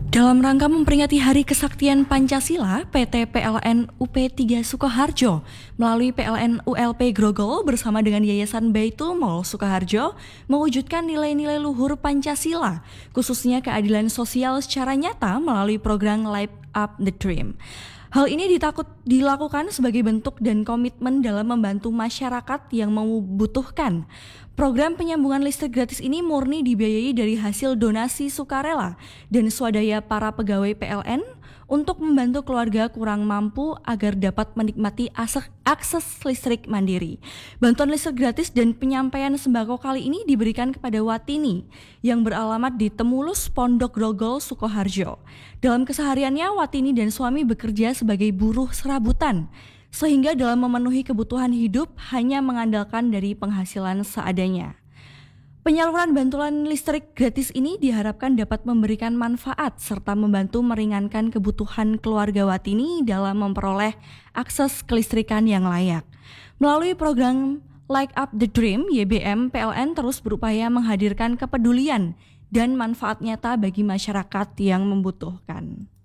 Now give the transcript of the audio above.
Dalam rangka memperingati Hari Kesaktian Pancasila, PT PLN UP3 Sukoharjo melalui PLN ULP Grogol bersama dengan Yayasan Baitul Mal Sukoharjo mewujudkan nilai-nilai luhur Pancasila, khususnya keadilan sosial secara nyata melalui program Light Up the Dream. Hal ini dilakukan sebagai bentuk dan komitmen dalam membantu masyarakat yang membutuhkan. Program penyambungan listrik gratis ini murni dibiayai dari hasil donasi sukarela dan swadaya para pegawai PLN untuk membantu keluarga kurang mampu agar dapat menikmati akses listrik mandiri. Bantuan listrik gratis dan penyampaian sembako kali ini diberikan kepada Watini yang beralamat di Temulus, Pondok Grogol, Sukoharjo. Dalam kesehariannya, Watini dan suami bekerja sebagai buruh serabutan, sehingga dalam memenuhi kebutuhan hidup hanya mengandalkan dari penghasilan seadanya. Penyaluran bantuan listrik gratis ini diharapkan dapat memberikan manfaat serta membantu meringankan kebutuhan keluarga Watini dalam memperoleh akses kelistrikan yang layak. Melalui program Light Up the Dream, YBM PLN terus berupaya menghadirkan kepedulian dan manfaat nyata bagi masyarakat yang membutuhkan.